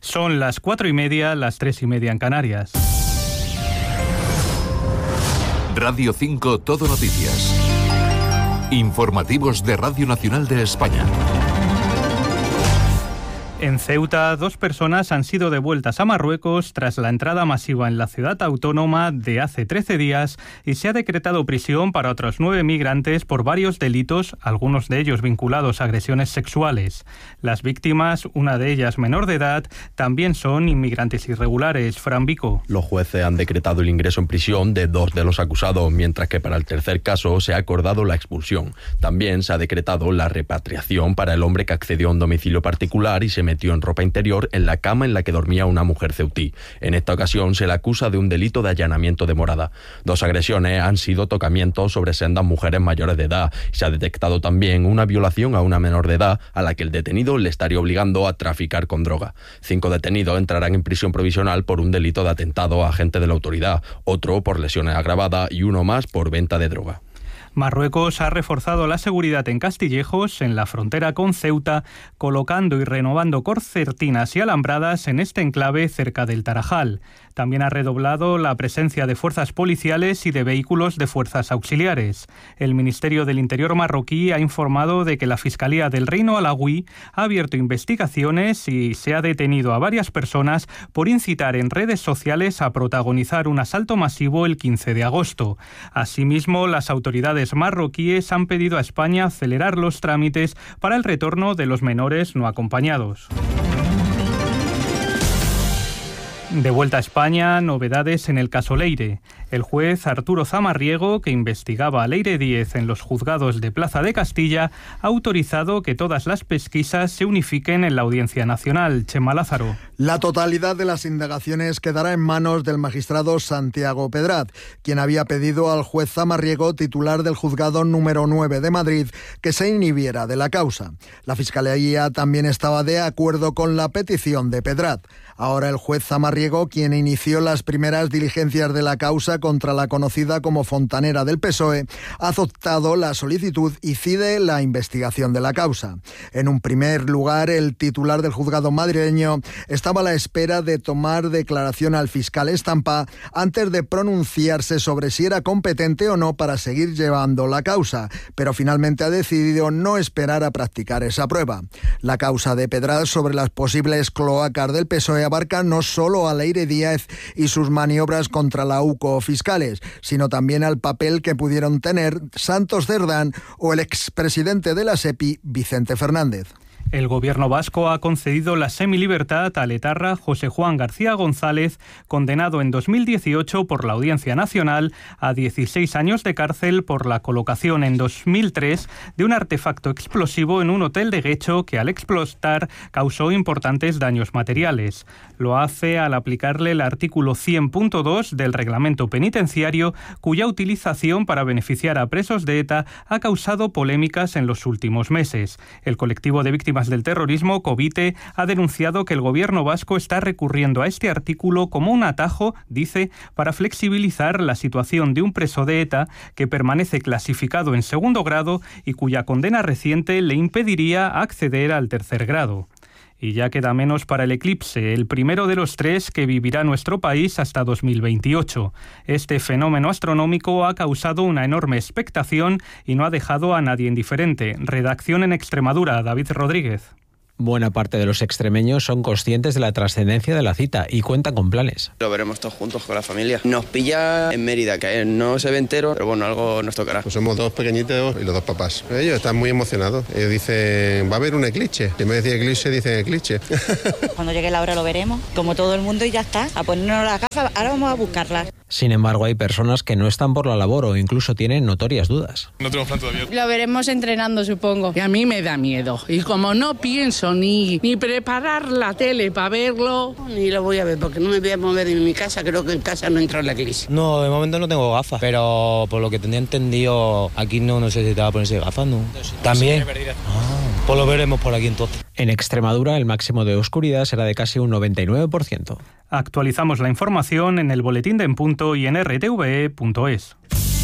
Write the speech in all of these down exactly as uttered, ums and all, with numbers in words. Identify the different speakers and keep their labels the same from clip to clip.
Speaker 1: Son las cuatro y media, las tres y media en Canarias.
Speaker 2: Radio cinco Todo Noticias. Informativos de Radio Nacional de España.
Speaker 1: En Ceuta, dos personas han sido devueltas a Marruecos tras la entrada masiva en la ciudad autónoma de hace trece días y se ha decretado prisión para otros nueve migrantes por varios delitos, algunos de ellos vinculados a agresiones sexuales. Las víctimas, una de ellas menor de edad, también son inmigrantes irregulares. Fran Vico.
Speaker 3: Los jueces han decretado el ingreso en prisión de dos de los acusados, mientras que para el tercer caso se ha acordado la expulsión. También se ha decretado la repatriación para el hombre que accedió a un domicilio particular y se metió en ropa interior en la cama en la que dormía una mujer ceutí. En esta ocasión se le acusa de un delito de allanamiento de morada. Dos agresiones han sido tocamientos sobre sendas mujeres mayores de edad. Se ha detectado también una violación a una menor de edad a la que el detenido le estaría obligando a traficar con droga. Cinco detenidos entrarán en prisión provisional por un delito de atentado a agente de la autoridad, otro por lesiones agravadas y uno más por venta de droga.
Speaker 1: Marruecos ha reforzado la seguridad en Castillejos, en la frontera con Ceuta, colocando y renovando concertinas y alambradas en este enclave cerca del Tarajal. También ha redoblado la presencia de fuerzas policiales y de vehículos de fuerzas auxiliares. El Ministerio del Interior marroquí ha informado de que la Fiscalía del Reino Alauí ha abierto investigaciones y se ha detenido a varias personas por incitar en redes sociales a protagonizar un asalto masivo el quince de agosto. Asimismo, las autoridades marroquíes han pedido a España acelerar los trámites para el retorno de los menores no acompañados. De vuelta a España, novedades en el caso Leire. El juez Arturo Zamarriego, que investigaba a Leire Díez en los juzgados de Plaza de Castilla, ha autorizado que todas las pesquisas se unifiquen en la Audiencia Nacional. Chema Lázaro.
Speaker 4: La totalidad de las indagaciones quedará en manos del magistrado Santiago Pedraz, quien había pedido al juez Zamarriego, titular del juzgado número nueve de Madrid, que se inhibiera de la causa. La Fiscalía también estaba de acuerdo con la petición de Pedraz. Ahora el juez Zamarriego, quien inició las primeras diligencias de la causa contra la conocida como fontanera del P S O E, ha aceptado la solicitud y cide la investigación de la causa. En un primer lugar, el titular del juzgado madrileño estaba a la espera de tomar declaración al fiscal Estampa antes de pronunciarse sobre si era competente o no para seguir llevando la causa, pero finalmente ha decidido no esperar a practicar esa prueba. La causa de Pedraz sobre las posibles cloacas del P S O E abarca no solo a Leire Díez y sus maniobras contra la U C O fiscales, sino también al papel que pudieron tener Santos Cerdán o el expresidente de la SEPI, Vicente Fernández.
Speaker 1: El gobierno vasco ha concedido la semilibertad al etarra José Juan García González, condenado en dos mil dieciocho por la Audiencia Nacional a dieciséis años de cárcel por la colocación en dos mil tres de un artefacto explosivo en un hotel de Guecho que al explotar causó importantes daños materiales. Lo hace al aplicarle el artículo cien punto dos del reglamento penitenciario, cuya utilización para beneficiar a presos de ETA ha causado polémicas en los últimos meses. El colectivo de víctimas del terrorismo, COVITE, ha denunciado que el gobierno vasco está recurriendo a este artículo como un atajo, dice, para flexibilizar la situación de un preso de ETA que permanece clasificado en segundo grado y cuya condena reciente le impediría acceder al tercer grado. Y ya queda menos para el eclipse, el primero de los tres que vivirá nuestro país hasta dos mil veintiocho. Este fenómeno astronómico ha causado una enorme expectación y no ha dejado a nadie indiferente. Redacción en Extremadura, David Rodríguez.
Speaker 5: Buena parte de los extremeños son conscientes de la trascendencia de la cita y cuentan con planes.
Speaker 6: Lo veremos todos juntos con la familia. Nos pilla en Mérida, que no se ve entero, pero bueno, algo nos tocará.
Speaker 7: Pues somos dos pequeñitos y los dos papás. Ellos están muy emocionados. Ellos dicen, va a haber un eclipse. En vez de decir eclipse, dicen eclipse.
Speaker 8: Cuando llegue la hora lo veremos, como todo el mundo, y ya está. A ponernos las gafas, ahora vamos a buscarlas.
Speaker 5: Sin embargo, hay personas que no están por la labor o incluso tienen notorias dudas.
Speaker 9: No tenemos plan todavía.
Speaker 10: Lo veremos entrenando, supongo. Y a mí me da miedo. Y como no pienso ni, ni preparar la tele para verlo,
Speaker 11: ni lo voy a ver porque no me voy a mover de mi casa. Creo que en casa no entró la iglesia.
Speaker 12: No, de momento no tengo gafas, pero por lo que tenía entendido, aquí no necesitaba ponerse gafas, ¿no? También. Ah, pues lo veremos por aquí entonces.
Speaker 5: En Extremadura, el máximo de oscuridad será de casi un noventa y nueve por ciento.
Speaker 1: Actualizamos la información en el boletín de En Punto y en r t v e punto es.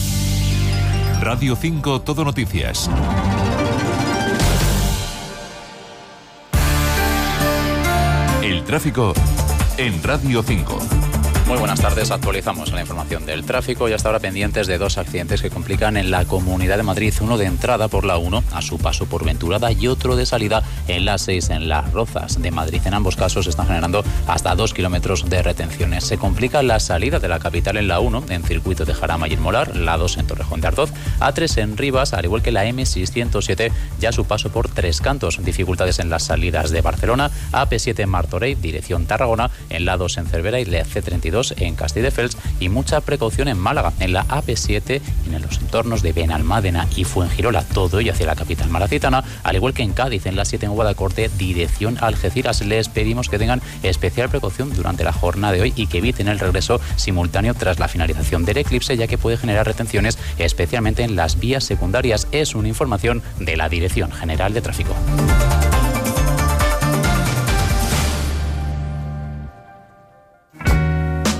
Speaker 2: Radio cinco Todo Noticias. El El tráfico en Radio cinco.
Speaker 9: Muy buenas tardes, actualizamos la información del tráfico y hasta ahora pendientes de dos accidentes que complican en la Comunidad de Madrid, uno de entrada por la uno a su paso por Venturada y otro de salida en la seis en Las Rozas de Madrid. En ambos casos están generando hasta dos kilómetros de retenciones. Se complica la salida de la capital en la uno en Circuito de Jarama y El Molar, la dos en Torrejón de Ardoz, A tres en Rivas, al igual que la eme seiscientos siete ya a su paso por Tres Cantos. Dificultades en las salidas de Barcelona, A P siete en Martorell, dirección Tarragona, en la dos en Cervera y la ce treinta y dos en Castelldefels, y mucha precaución en Málaga, en la A P siete, en los entornos de Benalmádena y Fuengirola, todo y hacia la capital malacitana, al igual que en Cádiz, en la siete en Guadacorte, dirección Algeciras. Les pedimos que tengan especial precaución durante la jornada de hoy y que eviten el regreso simultáneo tras la finalización del eclipse, ya que puede generar retenciones, especialmente en las vías secundarias. Es una información de la Dirección General de Tráfico.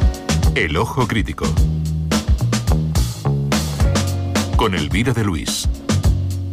Speaker 2: El ojo crítico. Con Elvira de Luis.